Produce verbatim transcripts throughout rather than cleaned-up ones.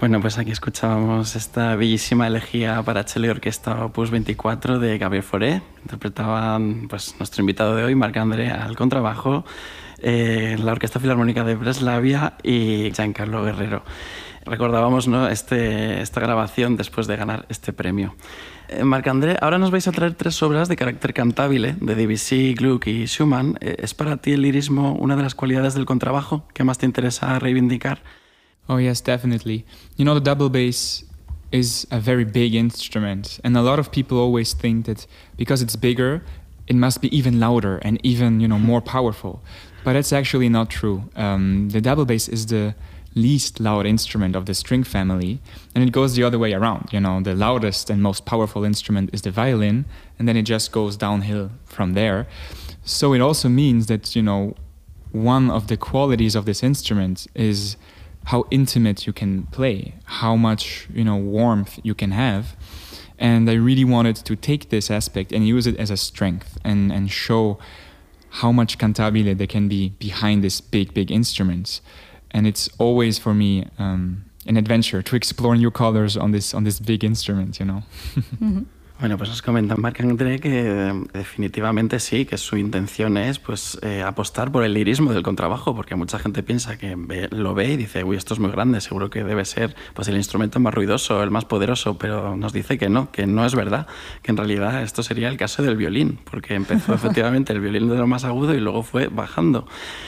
Bueno, pues aquí escuchábamos esta bellísima elegía para cello y orquesta opus veinticuatro de Gabriel Fauré. Interpretaban pues, nuestro invitado de hoy, Marc-André, al contrabajo, eh, la Orquesta Filarmónica de Breslavia y Giancarlo Guerrero. Recordábamos, ¿no?, este, esta grabación después de ganar este premio. Eh, Marc-André, ahora nos vais a traer tres obras de carácter cantabile de Debussy, Gluck y Schumann. Eh, ¿Es para ti el lirismo una de las cualidades del contrabajo que más te interesa reivindicar? Oh yes, definitely. You know, the double bass is a very big instrument, and a lot of people always think that because it's bigger, it must be even louder and even, you know, more powerful. But that's actually not true. Um, the double bass is the least loud instrument of the string family, and it goes the other way around. You know, the loudest and most powerful instrument is the violin, and then it just goes downhill from there. So it also means that, you know, one of the qualities of this instrument is how intimate you can play, how much, you know, warmth you can have. And I really wanted to take this aspect and use it as a strength and, and show how much cantabile there can be behind these big, big instruments. And it's always, for me, um, an adventure to explore new colors on this, on this big instrument, you know. Mm-hmm. Bueno, pues nos comenta Marc-André que definitivamente sí, que su intención es pues eh, apostar por el lirismo del contrabajo, porque mucha gente piensa que ve, lo ve y dice, uy, esto es muy grande, seguro que debe ser pues el instrumento más ruidoso, el más poderoso, pero nos dice que no, que no es verdad, que en realidad esto sería el caso del violín, porque empezó efectivamente el violín de lo más agudo y luego fue bajando.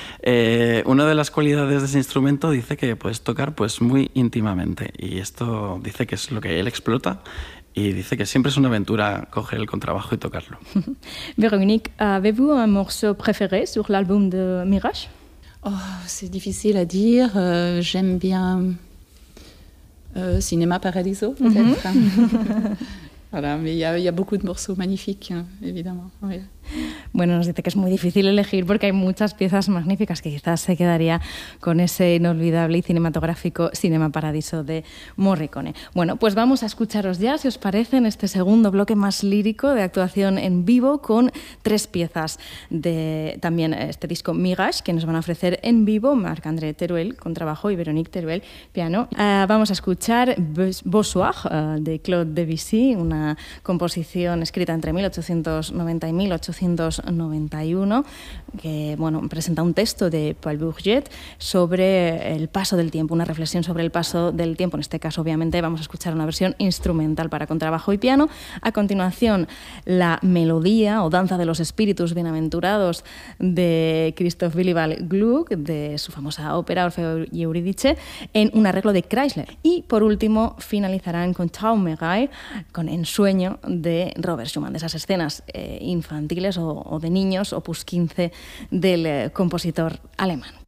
Eh, una de las cualidades de ese instrumento dice que puedes tocar pues muy íntimamente, y esto dice que es lo que él explota. Y dice que siempre es una aventura coger el contrabajo y tocarlo. Véronique, avez-vous un morceau préféré sur l'album de Mirage? Oh, c'est difficile à dire. Euh, j'aime bien euh, Cinéma Paradiso, peut-être. Mm-hmm. Voilà, mais il y, y a beaucoup de morceaux magnifiques, hein, évidemment. Oui. Bueno, nos dice que es muy difícil elegir porque hay muchas piezas magníficas, que quizás se quedaría con ese inolvidable y cinematográfico Cinema Paradiso de Morricone. Bueno, pues vamos a escucharos ya, si os parece, en este segundo bloque más lírico de actuación en vivo con tres piezas de también este disco Mirage, que nos van a ofrecer en vivo Marc-André Teruel, contrabajo, y Véronique Teruel, piano. Uh, vamos a escuchar Bossoir uh, de Claude Debussy, una composición escrita entre mil ochocientos noventa y mil ochocientos noventa y uno, que bueno, presenta un texto de Paul Bourget sobre el paso del tiempo, una reflexión sobre el paso del tiempo. En este caso, obviamente, vamos a escuchar una versión instrumental para contrabajo y piano. A continuación, la melodía o danza de los espíritus bienaventurados de Christoph Willibald Gluck, de su famosa ópera Orfeo y Eurídice, en un arreglo de Kreisler. Y por último, finalizarán con Traumerei, con Ensueño de Robert Schumann, de esas escenas eh, infantiles o, o de niños, opus quince del eh, compositor alemán.